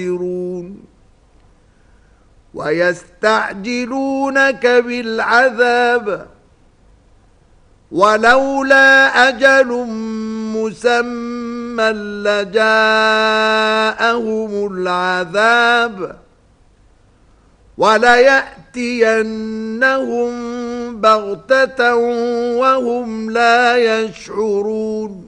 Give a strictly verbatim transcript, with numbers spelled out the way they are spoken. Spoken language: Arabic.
ويستعجلونك بالعذاب ولولا أجل مسمى لجاءهم العذاب وليأتينهم بغتة وهم لا يشعرون